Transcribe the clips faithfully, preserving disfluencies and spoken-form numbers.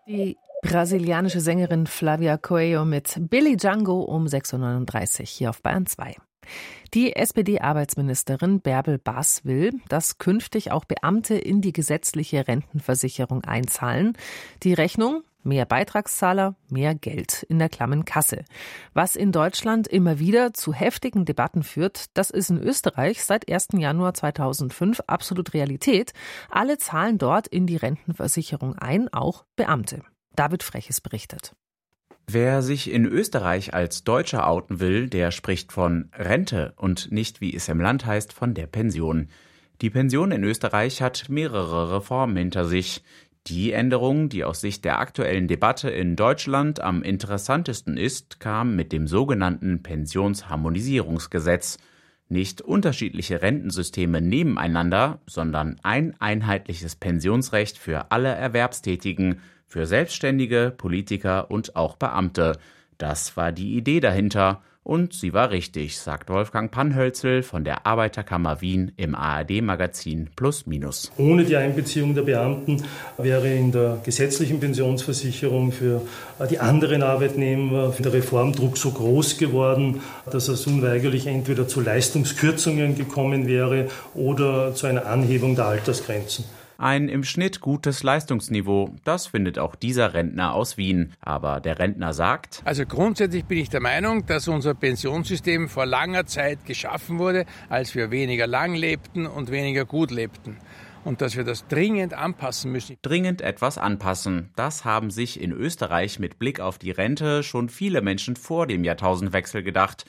Die brasilianische Sängerin Flavia Coelho mit Billy Django um sechs Uhr neununddreißig hier auf Bayern zwei. Die S P D-Arbeitsministerin Bärbel Baas will, dass künftig auch Beamte in die gesetzliche Rentenversicherung einzahlen. Die Rechnung? Mehr Beitragszahler, mehr Geld in der klammen Kasse. Was in Deutschland immer wieder zu heftigen Debatten führt, das ist in Österreich seit ersten Januar zweitausendfünf absolut Realität. Alle zahlen dort in die Rentenversicherung ein, auch Beamte. David Freches berichtet. Wer sich in Österreich als Deutscher outen will, der spricht von Rente und nicht, wie es im Land heißt, von der Pension. Die Pension in Österreich hat mehrere Reformen hinter sich. Die Änderung, die aus Sicht der aktuellen Debatte in Deutschland am interessantesten ist, kam mit dem sogenannten Pensionsharmonisierungsgesetz. Nicht unterschiedliche Rentensysteme nebeneinander, sondern ein einheitliches Pensionsrecht für alle Erwerbstätigen, für Selbstständige, Politiker und auch Beamte. Das war die Idee dahinter. Und sie war richtig, sagt Wolfgang Panhölzl von der Arbeiterkammer Wien im A R D-Magazin Plus Minus. Ohne die Einbeziehung der Beamten wäre in der gesetzlichen Pensionsversicherung für die anderen Arbeitnehmer der Reformdruck so groß geworden, dass es unweigerlich entweder zu Leistungskürzungen gekommen wäre oder zu einer Anhebung der Altersgrenzen. Ein im Schnitt gutes Leistungsniveau, das findet auch dieser Rentner aus Wien. Aber der Rentner sagt: Also grundsätzlich bin ich der Meinung, dass unser Pensionssystem vor langer Zeit geschaffen wurde, als wir weniger lang lebten und weniger gut lebten. Und dass wir das dringend anpassen müssen. Dringend etwas anpassen. Das haben sich in Österreich mit Blick auf die Rente schon viele Menschen vor dem Jahrtausendwechsel gedacht.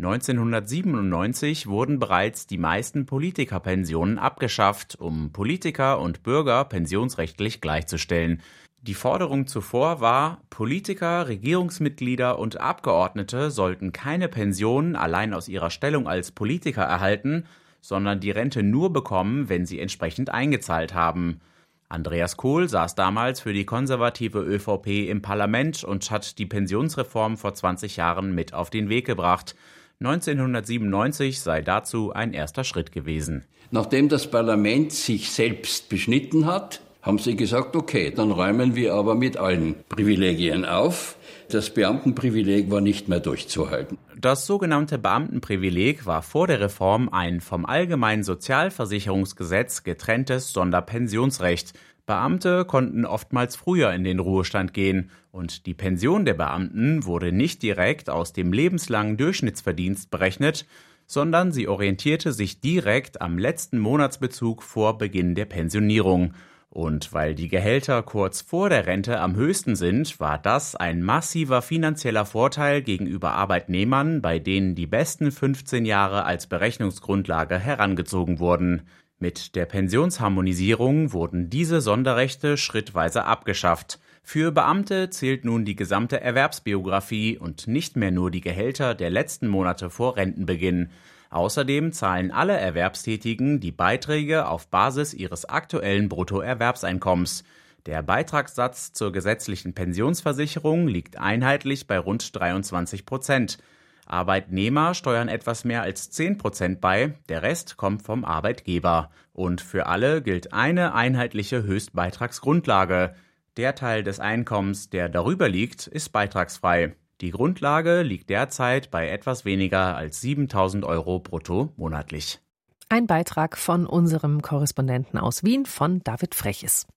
neunzehnhundertsiebenundneunzig wurden bereits die meisten Politikerpensionen abgeschafft, um Politiker und Bürger pensionsrechtlich gleichzustellen. Die Forderung zuvor war, Politiker, Regierungsmitglieder und Abgeordnete sollten keine Pensionen allein aus ihrer Stellung als Politiker erhalten, sondern die Rente nur bekommen, wenn sie entsprechend eingezahlt haben. Andreas Kohl saß damals für die konservative ÖVP im Parlament und hat die Pensionsreform vor zwanzig Jahren mit auf den Weg gebracht. neunzehnhundertsiebenundneunzig sei dazu ein erster Schritt gewesen. Nachdem das Parlament sich selbst beschnitten hat, haben sie gesagt, okay, dann räumen wir aber mit allen Privilegien auf. Das Beamtenprivileg war nicht mehr durchzuhalten. Das sogenannte Beamtenprivileg war vor der Reform ein vom Allgemeinen Sozialversicherungsgesetz getrenntes Sonderpensionsrecht. Beamte konnten oftmals früher in den Ruhestand gehen und die Pension der Beamten wurde nicht direkt aus dem lebenslangen Durchschnittsverdienst berechnet, sondern sie orientierte sich direkt am letzten Monatsbezug vor Beginn der Pensionierung. Und weil die Gehälter kurz vor der Rente am höchsten sind, war das ein massiver finanzieller Vorteil gegenüber Arbeitnehmern, bei denen die besten fünfzehn Jahre als Berechnungsgrundlage herangezogen wurden. Mit der Pensionsharmonisierung wurden diese Sonderrechte schrittweise abgeschafft. Für Beamte zählt nun die gesamte Erwerbsbiografie und nicht mehr nur die Gehälter der letzten Monate vor Rentenbeginn. Außerdem zahlen alle Erwerbstätigen die Beiträge auf Basis ihres aktuellen Bruttoerwerbseinkommens. Der Beitragssatz zur gesetzlichen Pensionsversicherung liegt einheitlich bei rund dreiundzwanzig Prozent. Arbeitnehmer steuern etwas mehr als zehn Prozent bei, der Rest kommt vom Arbeitgeber. Und für alle gilt eine einheitliche Höchstbeitragsgrundlage. Der Teil des Einkommens, der darüber liegt, ist beitragsfrei. Die Grundlage liegt derzeit bei etwas weniger als siebentausend Euro brutto monatlich. Ein Beitrag von unserem Korrespondenten aus Wien, von David Freches.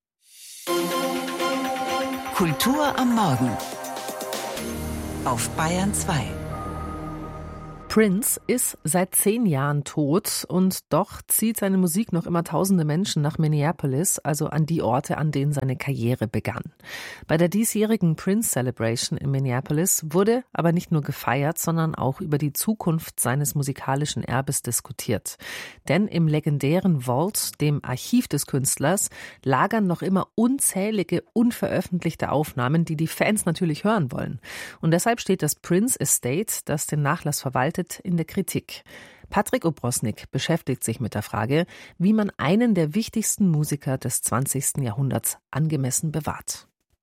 Kultur am Morgen auf Bayern zwei. Prince ist seit zehn Jahren tot und doch zieht seine Musik noch immer tausende Menschen nach Minneapolis, also an die Orte, an denen seine Karriere begann. Bei der diesjährigen Prince Celebration in Minneapolis wurde aber nicht nur gefeiert, sondern auch über die Zukunft seines musikalischen Erbes diskutiert. Denn im legendären Vault, dem Archiv des Künstlers, lagern noch immer unzählige unveröffentlichte Aufnahmen, die die Fans natürlich hören wollen. Und deshalb steht das Prince Estate, das den Nachlass verwaltet, in der Kritik. Patrick Obrosnik beschäftigt sich mit der Frage, wie man einen der wichtigsten Musiker des zwanzigsten Jahrhunderts angemessen bewahrt.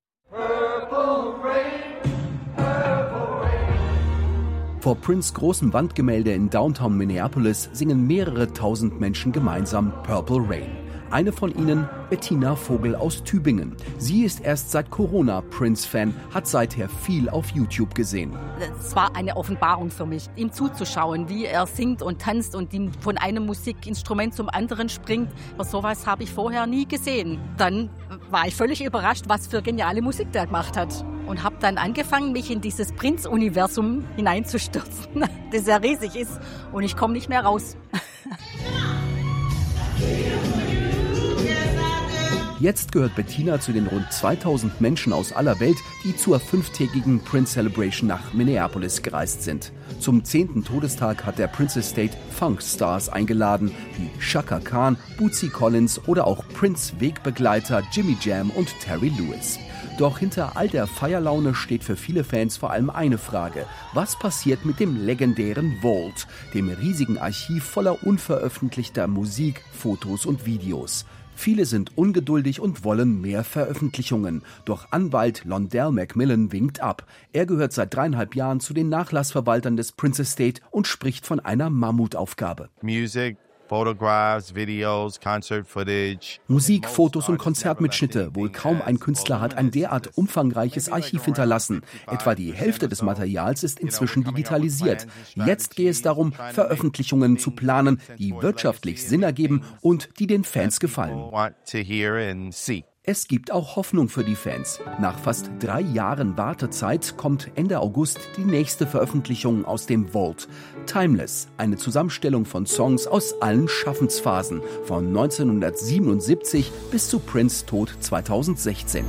Vor Prince' großem Wandgemälde in Downtown Minneapolis singen mehrere tausend Menschen gemeinsam Purple Rain. Eine von ihnen, Bettina Vogel aus Tübingen. Sie ist erst seit Corona Prince-Fan, hat seither viel auf YouTube gesehen. Es war eine Offenbarung für mich, ihm zuzuschauen, wie er singt und tanzt und ihm von einem Musikinstrument zum anderen springt. Aber sowas habe ich vorher nie gesehen. Dann war ich völlig überrascht, was für geniale Musik der gemacht hat. Und habe dann angefangen, mich in dieses Prince-Universum hineinzustürzen, das ja riesig ist. Und ich komme nicht mehr raus. Jetzt gehört Bettina zu den rund zweitausend Menschen aus aller Welt, die zur fünftägigen Prince Celebration nach Minneapolis gereist sind. Zum zehnten Todestag hat der Prince Estate Funk-Stars eingeladen, wie Chaka Khan, Bootsy Collins oder auch Prince-Wegbegleiter Jimmy Jam und Terry Lewis. Doch hinter all der Feierlaune steht für viele Fans vor allem eine Frage. Was passiert mit dem legendären Vault, dem riesigen Archiv voller unveröffentlichter Musik, Fotos und Videos? Viele sind ungeduldig und wollen mehr Veröffentlichungen. Doch Anwalt Londell Macmillan winkt ab. Er gehört seit dreieinhalb Jahren zu den Nachlassverwaltern des Prince Estate und spricht von einer Mammutaufgabe. Music. Photographs, Videos, Concert Footage. Musik, Fotos und Konzertmitschnitte. Wohl kaum ein Künstler hat ein derart umfangreiches Archiv hinterlassen. Etwa die Hälfte des Materials ist inzwischen digitalisiert. Jetzt gehe es darum, Veröffentlichungen zu planen, die wirtschaftlich Sinn ergeben und die den Fans gefallen. Es gibt auch Hoffnung für die Fans. Nach fast drei Jahren Wartezeit kommt Ende August die nächste Veröffentlichung aus dem Vault. Timeless, eine Zusammenstellung von Songs aus allen Schaffensphasen, von neunzehnhundertsiebenundsiebzig bis zu Prince Tod zweitausendsechzehn.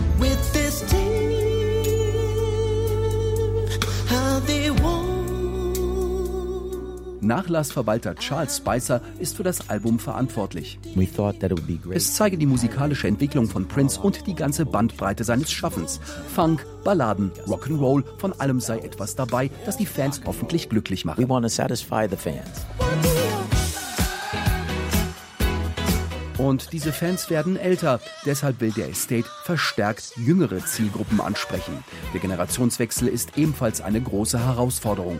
Nachlassverwalter Charles Spicer ist für das Album verantwortlich. Es zeige die musikalische Entwicklung von Prince und die ganze Bandbreite seines Schaffens. Funk, Balladen, Rock'n'Roll, von allem sei etwas dabei, das die Fans hoffentlich glücklich macht. We want to satisfy the fans. Und diese Fans werden älter. Deshalb will der Estate verstärkt jüngere Zielgruppen ansprechen. Der Generationswechsel ist ebenfalls eine große Herausforderung.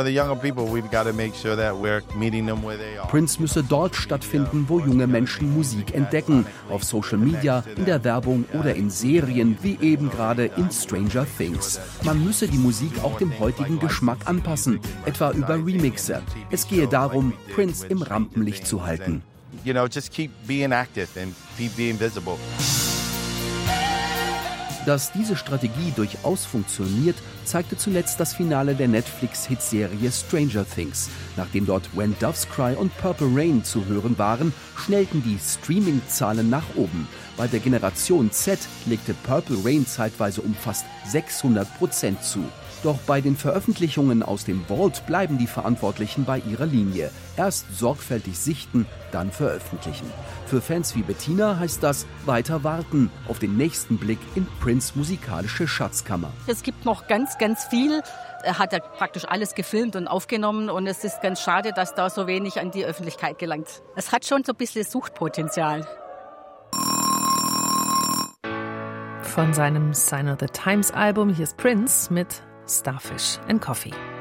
Prince müsse dort stattfinden, wo junge Menschen Musik entdecken. Auf Social Media, in der Werbung oder in Serien, wie eben gerade in Stranger Things. Man müsse die Musik auch dem heutigen Geschmack anpassen, etwa über Remixe. Es gehe darum, Prince im Rampenlicht zu halten. You know, just keep being active and keep being visible. Dass diese Strategie durchaus funktioniert, zeigte zuletzt das Finale der Netflix-Hitserie Stranger Things. Nachdem dort When Doves Cry und Purple Rain zu hören waren, schnellten die Streaming-Zahlen nach oben. Bei der Generation Z legte Purple Rain zeitweise um fast sechshundert Prozent zu. Doch bei den Veröffentlichungen aus dem Vault bleiben die Verantwortlichen bei ihrer Linie. Erst sorgfältig sichten, dann veröffentlichen. Für Fans wie Bettina heißt das weiter warten auf den nächsten Blick in Prince' musikalische Schatzkammer. Es gibt noch ganz, ganz viel. Er hat ja praktisch alles gefilmt und aufgenommen und es ist ganz schade, dass da so wenig an die Öffentlichkeit gelangt. Es hat schon so ein bisschen Suchtpotenzial. Von seinem Sign of the Times Album, hier ist Prince mit Starfish and Coffee.